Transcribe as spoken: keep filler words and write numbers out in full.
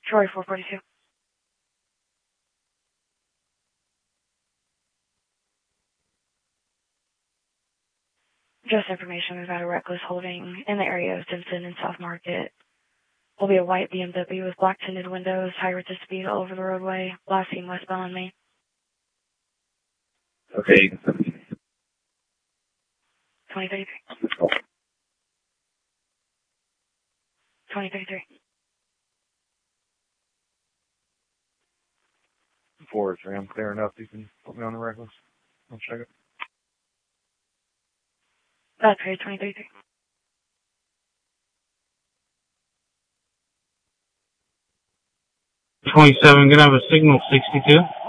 Troy four forty-two. Just information, we've had a reckless holding in the area of Simpson and South Market. Will be a white B M W with black tinted windows, high rates of speed all over the roadway, last seen westbound on Main. Okay, you can send me. twenty thirty-three. twenty thirty-three. Four, three. I'm clear enough. You can put me on the reckless. I'll check it. That's right, twenty thirty-three. twenty-seven, gonna have a signal sixty-two.